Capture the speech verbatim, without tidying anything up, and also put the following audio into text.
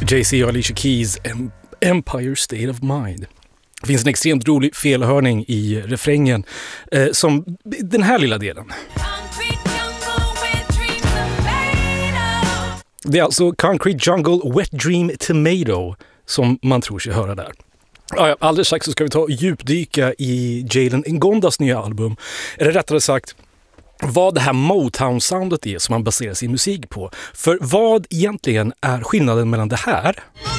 Jay-Z och Alicia Keys, Empire State of Mind. Det finns en extremt rolig felhörning i refrängen, eh, som den här lilla delen. Det är alltså Concrete Jungle Wet Dream Tomato som man tror sig höra där. Ja, alldeles strax så ska vi ta och djupdyka i Jalen Ngondas nya album. Eller rättare sagt, vad det här Motown-soundet är som han baserar sin musik på. För vad egentligen är skillnaden mellan det här